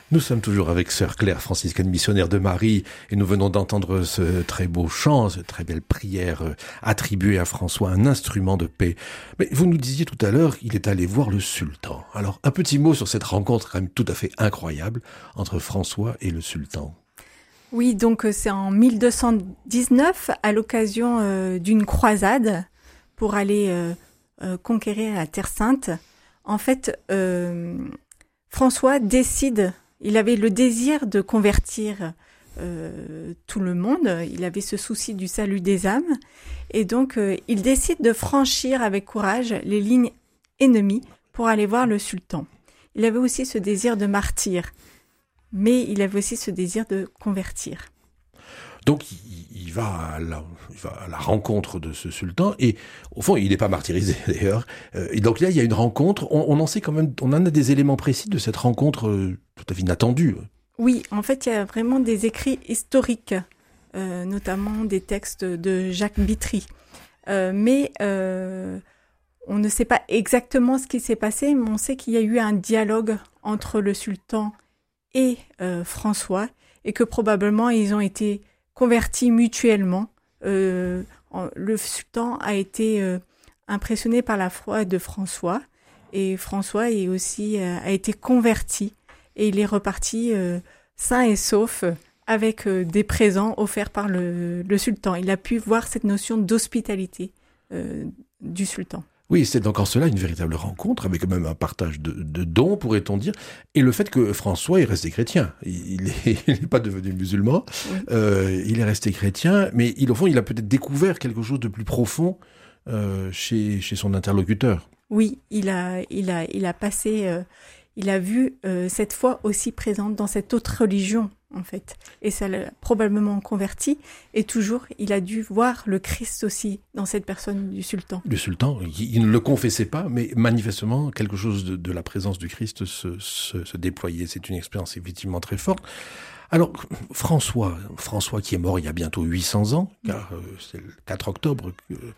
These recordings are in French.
Nous sommes toujours avec Sœur Claire, franciscaine missionnaire de Marie, et nous venons d'entendre ce très beau chant, cette très belle prière attribuée à François, un instrument de paix. Mais vous nous disiez tout à l'heure qu'il est allé voir le sultan. Alors, un petit mot sur cette rencontre quand même tout à fait incroyable entre François et le sultan. Oui, donc c'est en 1219, à l'occasion d'une croisade pour aller conquérir la Terre Sainte. En fait, François décide, il avait le désir de convertir tout le monde, il avait ce souci du salut des âmes, et donc il décide de franchir avec courage les lignes ennemies pour aller voir le sultan. Il avait aussi ce désir de martyr, mais il avait aussi ce désir de convertir. Donc il va à la rencontre de ce sultan, et au fond il n'est pas martyrisé d'ailleurs. Et donc là il y a une rencontre, on en sait quand même, on en a des éléments précis de cette rencontre tout à fait inattendue. Oui, en fait il y a vraiment des écrits historiques, notamment des textes de Jacques Bitry. Mais on ne sait pas exactement ce qui s'est passé, mais on sait qu'il y a eu un dialogue entre le sultan et François, et que probablement ils ont été convertis mutuellement. Le sultan a été impressionné par la foi de François, et François est aussi a été converti, et il est reparti sain et sauf avec des présents offerts par le sultan. Il a pu voir cette notion d'hospitalité du sultan. Oui, c'est donc en cela une véritable rencontre, avec quand même un partage de dons, pourrait-on dire, et le fait que François est resté chrétien. Il n'est pas devenu musulman, oui. Il est resté chrétien, mais au fond, il a peut-être découvert quelque chose de plus profond chez son interlocuteur. Oui, il a passé, il a vu cette foi aussi présente dans cette autre religion, en fait. Et ça l'a probablement converti. Et toujours, il a dû voir le Christ aussi dans cette personne du sultan. Le sultan, il ne le confessait pas, mais manifestement, quelque chose de la présence du Christ se déployait. C'est une expérience effectivement très forte. Alors, François qui est mort il y a bientôt 800 ans, car c'est le 4 octobre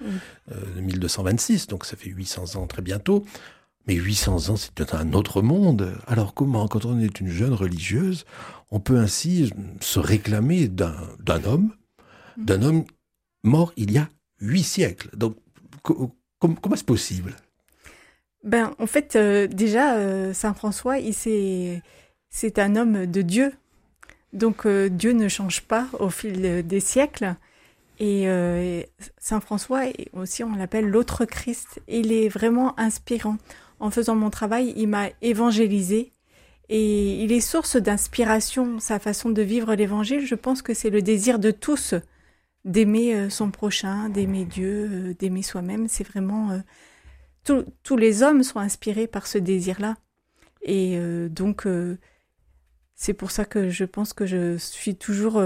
1226, donc ça fait 800 ans très bientôt. Mais 800 ans, c'est un autre monde. Alors comment, quand on est une jeune religieuse, on peut ainsi se réclamer d'un homme mort il y a 8 siècles. Donc, comment est-ce possible ? En fait, déjà, Saint François, c'est un homme de Dieu. Donc, Dieu ne change pas au fil des siècles. Et Saint François, aussi, on l'appelle l'autre Christ. Il est vraiment inspirant. En faisant mon travail, il m'a évangélisé et il est source d'inspiration. Sa façon de vivre l'évangile, je pense que c'est le désir de tous d'aimer son prochain, d'aimer Dieu, d'aimer soi-même. C'est vraiment... tous les hommes sont inspirés par ce désir-là. Et donc, c'est pour ça que je pense que je suis toujours...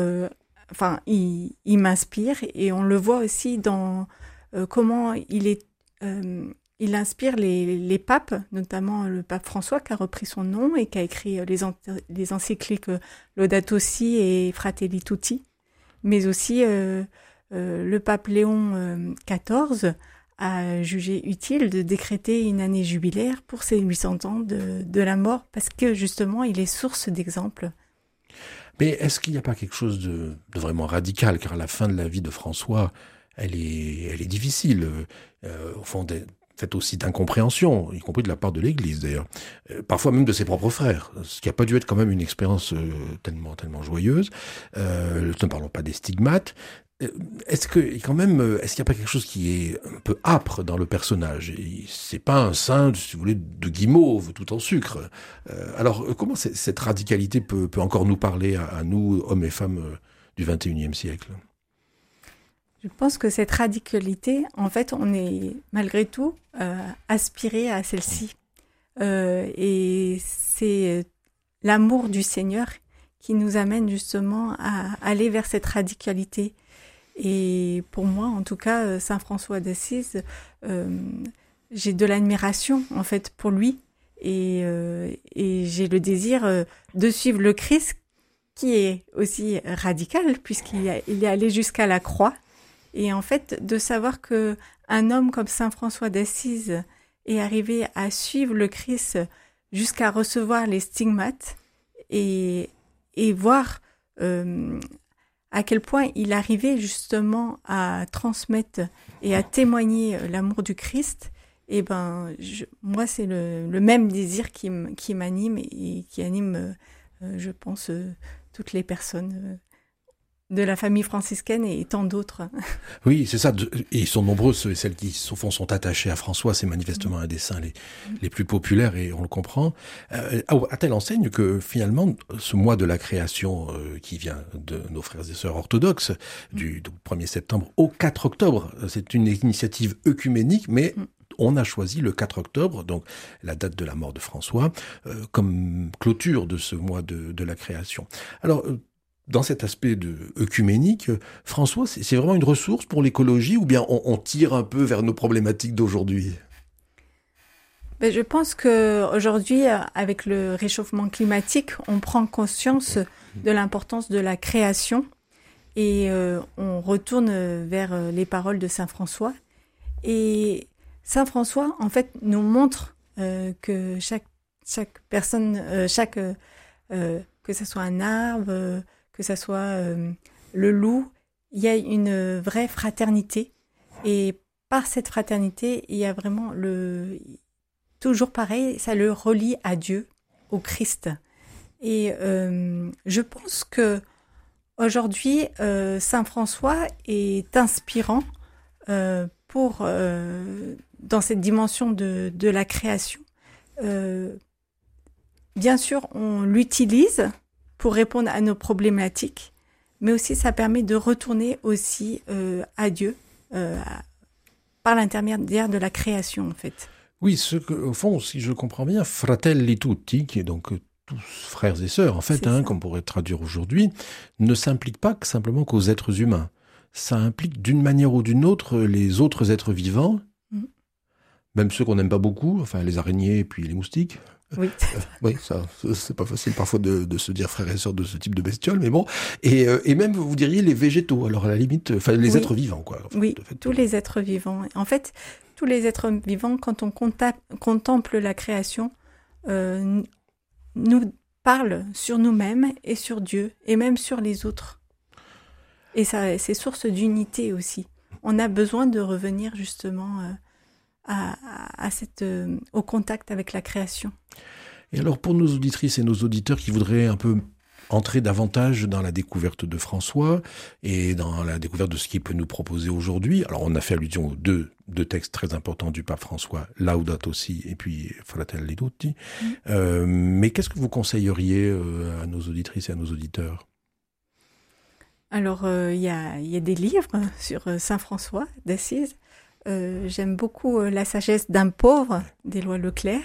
il m'inspire, et on le voit aussi dans comment il est... il inspire les papes, notamment le pape François qui a repris son nom et qui a écrit les encycliques Laudato Si et Fratelli Tutti. Mais aussi le pape Léon XIV a jugé utile de décréter une année jubilaire pour ses 800 ans de la mort, parce que justement il est source d'exemples. Mais est-ce qu'il n'y a pas quelque chose de vraiment radical, car la fin de la vie de François, elle est difficile, au fond faite aussi d'incompréhension, y compris de la part de l'Église d'ailleurs, parfois même de ses propres frères, ce qui n'a pas dû être quand même une expérience tellement joyeuse. Ne parlons pas des stigmates. Est-ce qu'il n'y a pas quelque chose qui est un peu âpre dans le personnage ? C'est pas un saint, si vous voulez, de guimauve tout en sucre. Alors comment cette radicalité peut encore nous parler à nous, hommes et femmes du XXIe siècle ? Je pense que cette radicalité, en fait, on est malgré tout aspiré à celle-ci. Et c'est l'amour du Seigneur qui nous amène justement à aller vers cette radicalité. Et pour moi, en tout cas, Saint François d'Assise, j'ai de l'admiration en fait pour lui, et j'ai le désir de suivre le Christ, qui est aussi radical puisqu'il est allé jusqu'à la croix. Et en fait, de savoir que un homme comme Saint François d'Assise est arrivé à suivre le Christ jusqu'à recevoir les stigmates, et voir à quel point il arrivait justement à transmettre et à témoigner l'amour du Christ. Et moi, c'est le même désir qui m'anime et qui anime, je pense, toutes les personnes de la famille franciscaine et tant d'autres. Oui, c'est ça. Et ils sont nombreux, ceux et celles qui, au fond, sont attachés à François. C'est manifestement un des saints les plus populaires, et on le comprend. À telle enseigne que, finalement, ce mois de la création qui vient de nos frères et sœurs orthodoxes, du 1er septembre au 4 octobre, c'est une initiative œcuménique, mais on a choisi le 4 octobre, donc la date de la mort de François, comme clôture de ce mois de la création. Alors, dans cet aspect œcuménique, François, c'est vraiment une ressource pour l'écologie, ou bien on tire un peu vers nos problématiques d'aujourd'hui ? Je pense qu'aujourd'hui, avec le réchauffement climatique, on prend conscience de l'importance de la création et on retourne vers les paroles de Saint François. Et Saint François, en fait, nous montre que chaque personne, que ce soit un arbre, que ce soit le loup, il y a une vraie fraternité. Et par cette fraternité, il y a vraiment toujours pareil, ça le relie à Dieu, au Christ. Et je pense que aujourd'hui, Saint François est inspirant pour dans cette dimension de la création. Bien sûr, on l'utilise pour répondre à nos problématiques, mais aussi ça permet de retourner aussi à Dieu par l'intermédiaire de la création, en fait. Oui, au fond, si je comprends bien, fratelli tutti, qui est donc tous frères et sœurs, en fait, comme on pourrait traduire aujourd'hui, ne s'implique pas simplement qu'aux êtres humains. Ça implique d'une manière ou d'une autre les autres êtres vivants, même ceux qu'on n'aime pas beaucoup, enfin les araignées et puis les moustiques. Oui. Oui, ça, c'est pas facile parfois de se dire frères et sœurs de ce type de bestioles, mais bon. Et même, vous diriez, les végétaux, alors à la limite, enfin les êtres vivants, quoi. Enfin, oui, tous les êtres vivants. En fait, tous les êtres vivants, quand on contemple la création, nous parlent sur nous-mêmes et sur Dieu, et même sur les autres. Et ça, c'est source d'unité aussi. On a besoin de revenir justement au contact avec la création. Et alors pour nos auditrices et nos auditeurs qui voudraient un peu entrer davantage dans la découverte de François et dans la découverte de ce qu'il peut nous proposer aujourd'hui, alors on a fait allusion aux deux textes très importants du pape François, Laudato Si et puis Fratelli Tutti, mais qu'est-ce que vous conseilleriez à nos auditrices et à nos auditeurs ? Alors il y a des livres sur Saint François d'Assise. J'aime beaucoup La sagesse d'un pauvre d'Éloi Leclerc.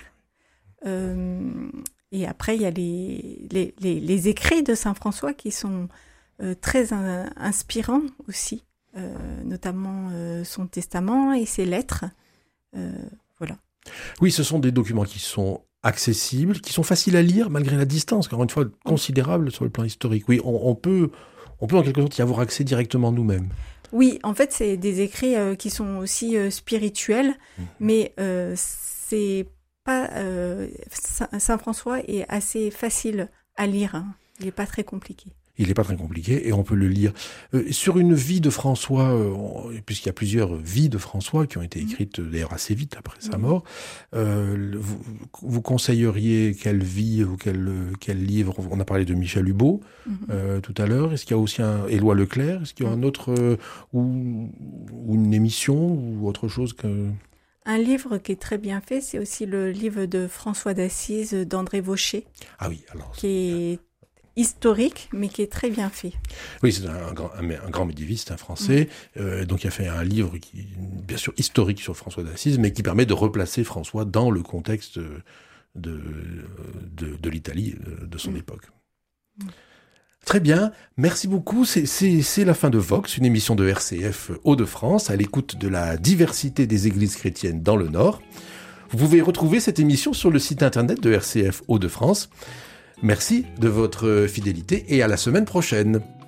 Et après, il y a les écrits de Saint François qui sont très inspirants aussi, notamment son testament et ses lettres. Voilà. Oui, ce sont des documents qui sont accessibles, qui sont faciles à lire malgré la distance, encore une fois considérable sur le plan historique. Oui, on peut en quelque sorte y avoir accès directement nous-mêmes. Oui, en fait, c'est des écrits qui sont aussi spirituels, mais c'est pas Saint François est assez facile à lire. Hein. Il n'est pas très compliqué. Il n'est pas très compliqué et on peut le lire. Sur une vie de François, puisqu'il y a plusieurs vies de François qui ont été écrites d'ailleurs assez vite après sa mort, vous conseilleriez quelle vie ou quel livre ? On a parlé de Michel Hubeau tout à l'heure. Est-ce qu'il y a aussi un Éloi Leclerc ? Est-ce qu'il y a un autre ou une émission ou autre chose que... Un livre qui est très bien fait, c'est aussi le livre de François d'Assise d'André Vaucher. Ah oui, alors... Qui est historique, mais qui est très bien fait. Oui, c'est un grand médiéviste, un Français, donc il a fait un livre qui, bien sûr, historique sur François d'Assise, mais qui permet de replacer François dans le contexte de l'Italie de son époque. Très bien, merci beaucoup. C'est la fin de Vox, une émission de RCF Hauts-de-France, à l'écoute de la diversité des églises chrétiennes dans le Nord. Vous pouvez retrouver cette émission sur le site internet de RCF Hauts-de-France. Merci de votre fidélité et à la semaine prochaine.